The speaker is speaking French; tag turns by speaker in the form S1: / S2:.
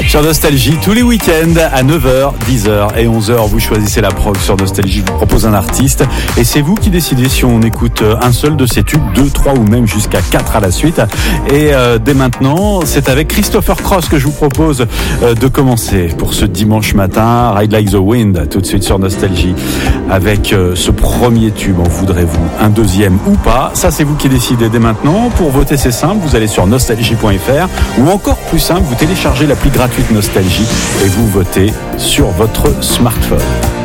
S1: Sur Nostalgie, tous les week-ends à 9h, 10h et 11h, vous choisissez la prog sur Nostalgie. Je vous propose un artiste et c'est vous qui décidez si on écoute un seul de ces tubes, 2, 3 ou même jusqu'à 4 à la suite. Et dès maintenant, c'est avec Christopher Cross que je vous propose de commencer pour ce dimanche matin. Ride Like the Wind, tout de suite sur Nostalgie. Avec ce premier tube, en voudrez-vous un deuxième ou pas? Ça, c'est vous qui décidez dès maintenant. Pour voter, c'est simple, vous allez sur nostalgie.fr ou encore plus simple, vous téléchargez l'appli gratuite Nostalgie et vous votez sur votre smartphone.